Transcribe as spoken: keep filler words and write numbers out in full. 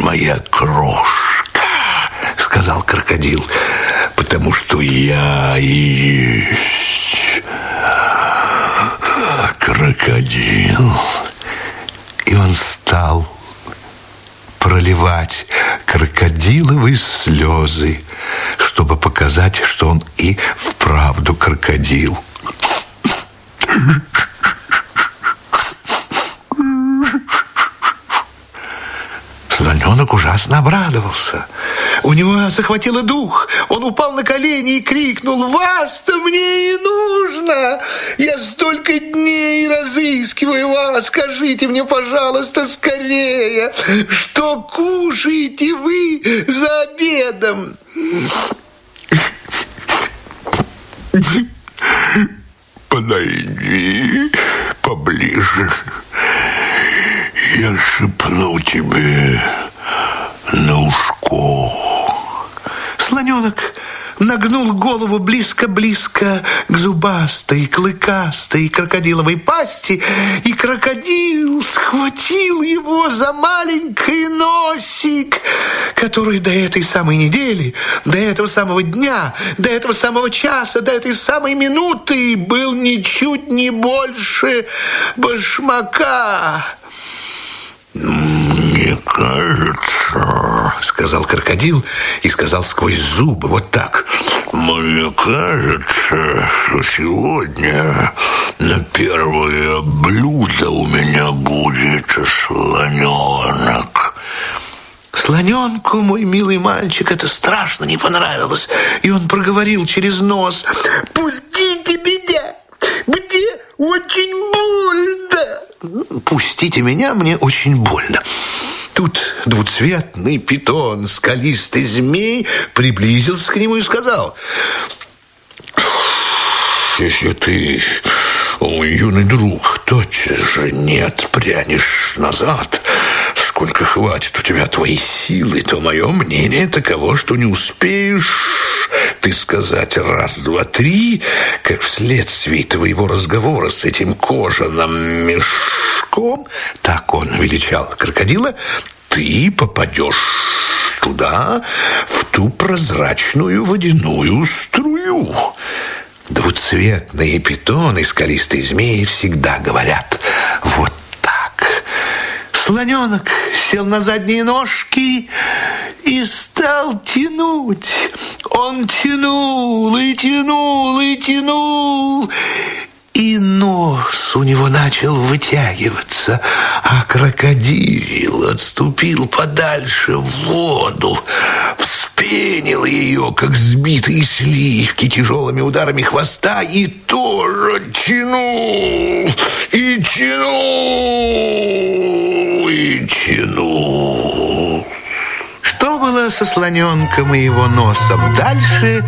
моя крошка, сказал крокодил, потому что я и есть крокодил. И он стал проливать крокодиловые слезы, чтобы показать, что он и вправду крокодил. Слоненок ужасно обрадовался. У него захватило дух. Он упал на колени и крикнул: «Вас-то мне и нужно! Я столько дней разыскиваю вас. Скажите мне, пожалуйста, скорее, что кушаете вы за обедом?» «Подойди поближе. Я шепну тебе на ушко». Слоненок нагнул голову близко-близко к зубастой, клыкастой крокодиловой пасти, и крокодил схватил его за маленький носик, который до этой самой недели, до этого самого дня, до этого самого часа, до этой самой минуты был ничуть не больше башмака. «Мне кажется, — сказал крокодил и сказал сквозь зубы вот так, — мне кажется, что сегодня на первое блюдо у меня будет слоненок». Слоненку, мой милый мальчик, это страшно не понравилось, и он проговорил через нос: «Пустите меня, мне очень больно». «Пустите меня, мне очень больно». Тут двуцветный питон, скалистый змей, приблизился к нему и сказал: «Если ты, мой юный друг, тотчас же не отпрянешь назад, сколько хватит у тебя твоей силы, то мое мнение таково, что не успеешь ты сказать раз, два, три, как вследствие твоего разговора с этим кожаным мешком, так он величал крокодила, ты попадешь туда, в ту прозрачную водяную струю». Двуцветные питоны, скалистые змеи всегда говорят вот так. Слоненок сел на задние ножки и стал тянуть. Он тянул и тянул и тянул, и нос у него начал вытягиваться, а крокодил отступил подальше в воду, вспенил ее, как сбитые сливки, тяжелыми ударами хвоста, и тоже тянул, и тянул, и тянул. Что было со слоненком и его носом дальше,